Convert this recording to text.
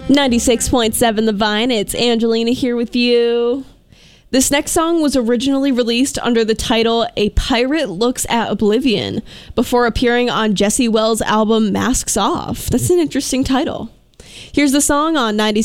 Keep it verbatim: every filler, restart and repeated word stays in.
ninety-six point seven The Vine, it's Angelina here with you. This next song was originally released under the title A Pirate Looks at Oblivion before appearing on Jesse Wells' album Masks Off. That's an interesting title. Here's the song on ninety-six